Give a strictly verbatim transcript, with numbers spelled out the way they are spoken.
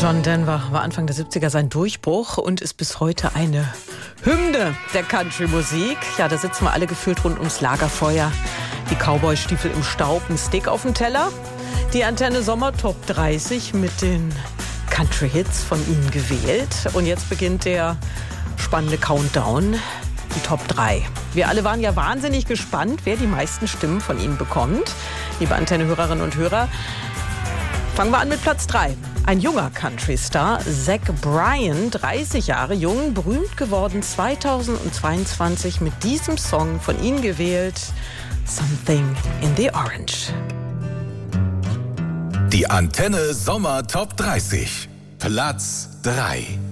John Denver war Anfang der siebziger sein Durchbruch und ist bis heute eine Hymne der Country-Musik. Ja, da sitzen wir alle gefühlt rund ums Lagerfeuer. Die Cowboy-Stiefel im Staub, ein Steak auf dem Teller. Die Antenne Sommer Top dreißig mit den Country-Hits von Ihnen gewählt. Und jetzt beginnt der spannende Countdown, die Top drei. Wir alle waren ja wahnsinnig gespannt, wer die meisten Stimmen von Ihnen bekommt. Liebe Antenne-Hörerinnen und Hörer, fangen wir an mit Platz drei. Ein junger Country-Star, Zach Bryan, dreißig Jahre jung, berühmt geworden zweitausendzweiundzwanzig mit diesem Song von Ihnen gewählt, Something in the Orange. Die Antenne Sommer Top dreißig, Platz drei.